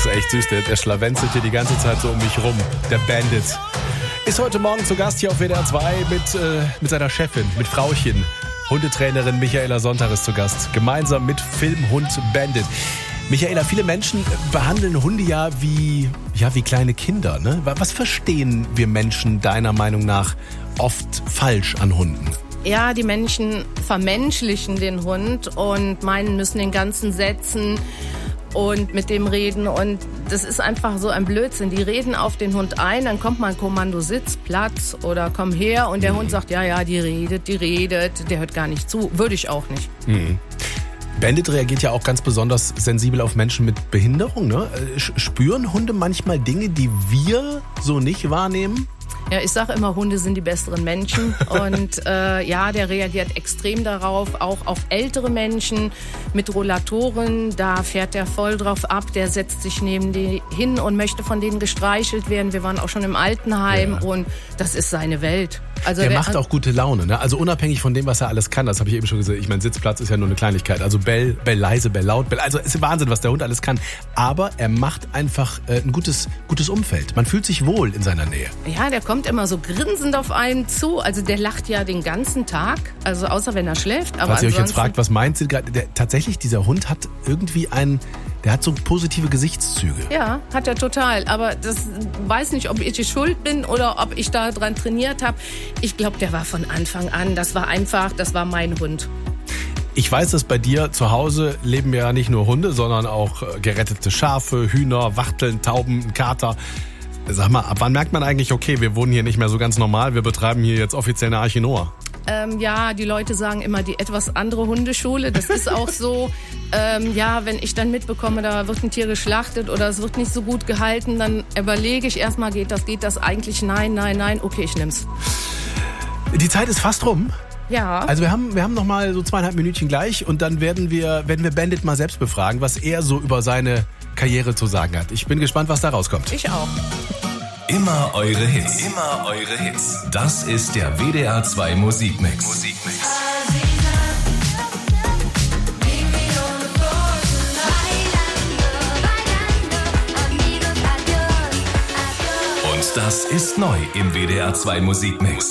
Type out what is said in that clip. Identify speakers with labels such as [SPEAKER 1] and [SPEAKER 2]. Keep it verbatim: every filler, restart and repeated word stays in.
[SPEAKER 1] ist echt süß, der, der schlawenzelt hier die ganze Zeit so um mich rum. Der Bandit. Ist heute Morgen zu Gast hier auf W D R zwei mit, äh, mit seiner Chefin, mit Frauchen. Hundetrainerin Michaela Sonntag ist zu Gast. Gemeinsam mit Filmhund Bandit. Michaela, viele Menschen behandeln Hunde ja wie, ja, wie kleine Kinder. Ne? Was verstehen wir Menschen deiner Meinung nach oft falsch an Hunden?
[SPEAKER 2] Ja, die Menschen vermenschlichen den Hund und meinen, müssen den ganzen setzen und mit dem reden. Und das ist einfach so ein Blödsinn. Die reden auf den Hund ein, dann kommt mal ein Kommando, Sitz, Platz oder komm her. Und der mhm. Hund sagt, ja, ja, die redet, die redet. Der hört gar nicht zu. Würde ich auch nicht.
[SPEAKER 1] Mhm. Bandit reagiert ja auch ganz besonders sensibel auf Menschen mit Behinderung. Ne? Spüren Hunde manchmal Dinge, die wir so nicht wahrnehmen?
[SPEAKER 2] Ja, ich sage immer, Hunde sind die besseren Menschen und äh, ja, der reagiert extrem darauf, auch auf ältere Menschen mit Rollatoren, da fährt der voll drauf ab, der setzt sich neben die hin und möchte von denen gestreichelt werden. Wir waren auch schon im Altenheim ja. und das ist seine Welt. Also
[SPEAKER 1] der,
[SPEAKER 2] der
[SPEAKER 1] macht auch gute Laune, ne? Also unabhängig von dem, was er alles kann, das habe ich eben schon gesagt, ich meine, Sitzplatz ist ja nur eine Kleinigkeit, also Bell, Bell leise, Bell laut, Bell, also ist Wahnsinn, was der Hund alles kann, aber er macht einfach äh, ein gutes, gutes Umfeld, man fühlt sich wohl in seiner Nähe.
[SPEAKER 2] Ja, der kommt immer so grinsend auf einen zu, also der lacht ja den ganzen Tag, also außer wenn er schläft. Aber
[SPEAKER 1] Falls ihr euch jetzt fragt, was meint sie gerade, der, tatsächlich, dieser Hund hat irgendwie einen, der hat so positive Gesichtszüge.
[SPEAKER 2] Ja, hat er total. Aber das weiß nicht, ob ich die schuld bin oder ob ich da dran trainiert habe. Ich glaube, der war von Anfang an. Das war einfach, das war mein Hund.
[SPEAKER 1] Ich weiß, dass bei dir zu Hause leben ja nicht nur Hunde, sondern auch gerettete Schafe, Hühner, Wachteln, Tauben, Kater. Sag mal, ab wann merkt man eigentlich, okay, wir wohnen hier nicht mehr so ganz normal, wir betreiben hier jetzt offiziell eine Arche Noah?
[SPEAKER 2] Ähm, ja, die Leute sagen immer die etwas andere Hundeschule. Das ist auch so. Ähm, ja, wenn ich dann mitbekomme, da wird ein Tier geschlachtet oder es wird nicht so gut gehalten, dann überlege ich erstmal, geht das, geht das eigentlich? Nein, nein, nein. Okay, ich nehm's.
[SPEAKER 1] Die Zeit ist fast rum.
[SPEAKER 2] Ja.
[SPEAKER 1] Also wir haben, wir haben noch mal so zweieinhalb Minütchen gleich und dann werden wir, werden wir Bandit mal selbst befragen, was er so über seine Karriere zu sagen hat. Ich bin gespannt, was da rauskommt.
[SPEAKER 2] Ich auch.
[SPEAKER 3] Immer eure Hits. Immer eure Hits. Das ist der W D R zwei Musikmix. Musikmix. Und das ist neu im W D R zwei Musikmix.